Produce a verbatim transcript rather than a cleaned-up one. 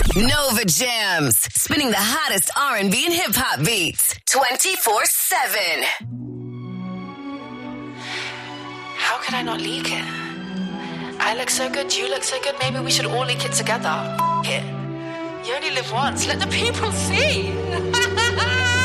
Nova Jams, spinning the hottest R and B and hip-hop beats twenty-four seven. How could I not leak it? I look so good, you look so good, maybe we should all leak it together. F- it. You only live once, let the people see.